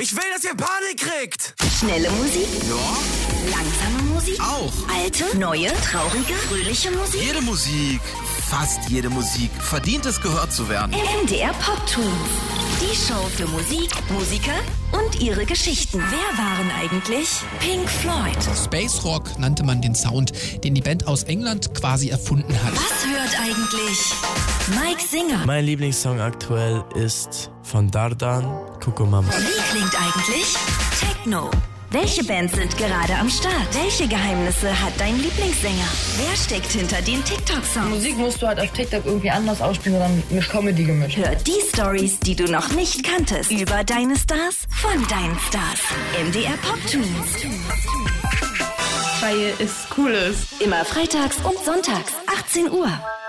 Ich will, dass ihr Panik kriegt. Schnelle Musik? Ja. Langsame Musik? Auch. Alte, neue, traurige, fröhliche Musik? Jede Musik, fast jede Musik, verdient es, gehört zu werden. MDR Pop Tunes. Die Show für Musik, Musiker und ihre Geschichten. Wer waren eigentlich Pink Floyd? Space Rock nannte man den Sound, den die Band aus England quasi erfunden hat. Was hört eigentlich Mike Singer? Mein Lieblingssong aktuell ist von Dardan, Coco Mama. Wie klingt eigentlich Techno? Welche Bands sind gerade am Start? Welche Geheimnisse hat dein Lieblingssänger? Wer steckt hinter den TikTok-Songs? Musik musst du halt auf TikTok irgendwie anders ausspielen, sondern mit Comedy gemischt. Hör die Stories, die du noch nicht kanntest, über deine Stars von deinen Stars. MDR Pop Tunes. Weil es cool ist. Immer freitags und sonntags, 18 Uhr.